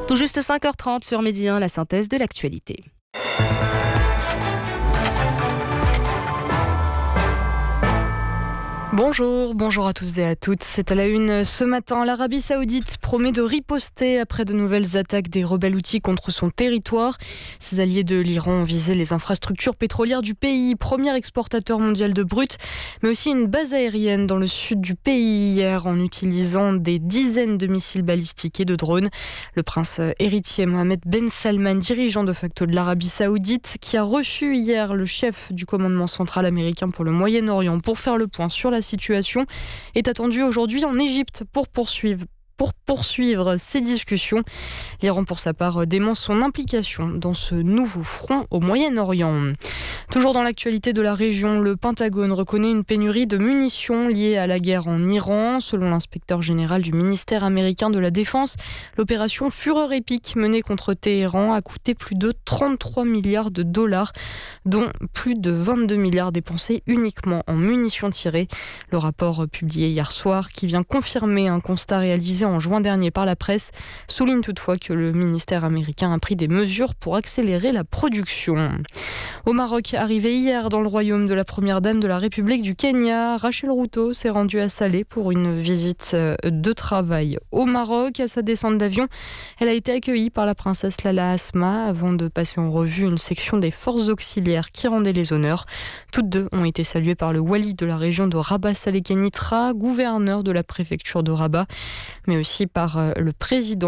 Tout juste 5h30 sur Midi 1, la synthèse de l'actualité. Bonjour à tous et à toutes. C'est à la une ce matin. L'Arabie Saoudite promet de riposter après de nouvelles attaques des rebelles houthis contre son territoire. Ses alliés de l'Iran ont visé les infrastructures pétrolières du pays, premier exportateur mondial de brut, mais aussi une base aérienne dans le sud du pays hier en utilisant des dizaines de missiles balistiques et de drones. Le prince héritier Mohammed Ben Salman, dirigeant de facto de l'Arabie Saoudite, qui a reçu hier le chef du commandement central américain pour le Moyen-Orient pour faire le point sur la situation, est attendu aujourd'hui en Égypte pour poursuivre ces discussions. L'Iran, pour sa part, dément son implication dans ce nouveau front au Moyen-Orient. Toujours dans l'actualité de la région, le Pentagone reconnaît une pénurie de munitions liée à la guerre en Iran. Selon l'inspecteur général du ministère américain de la Défense, l'opération Fureur épique menée contre Téhéran a coûté plus de 33 milliards de dollars, dont plus de 22 milliards dépensés uniquement en munitions tirées. Le rapport publié hier soir, qui vient confirmer un constat réalisé en juin dernier par la presse, souligne toutefois que le ministère américain a pris des mesures pour accélérer la production. Au Maroc, arrivée hier dans le royaume de la première dame de la République du Kenya, Rachel Ruto s'est rendue à Salé pour une visite de travail au Maroc. À sa descente d'avion, elle a été accueillie par la princesse Lala Asma avant de passer en revue une section des forces auxiliaires qui rendait les honneurs. Toutes deux ont été saluées par le wali de la région de Rabat-Salé Kenitra, gouverneur de la préfecture de Rabat, mais aussi par le président